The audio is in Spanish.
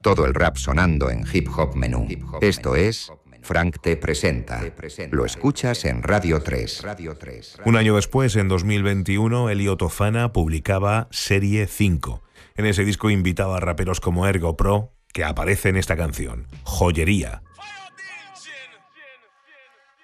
Todo el rap sonando en Hip Hop Menú. Esto es Frank T presenta. Lo escuchas en Radio 3. Un año después, en 2021, Elio Tofana publicaba Serie 5. En ese disco invitaba a raperos como Ergo Pro, que aparece en esta canción, Joyería.